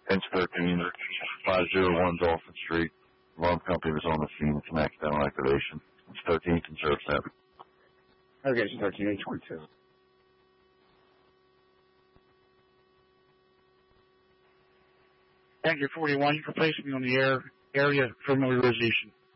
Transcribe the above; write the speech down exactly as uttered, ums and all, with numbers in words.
Inch thirteen, five oh one Dolphin Street. Alarm company was on the scene. It's an accidental activation. It's thirteen, can serve that. Okay, it's thirteen eight twenty-two. Thank you, forty-one. You can place me on the air area familiarization.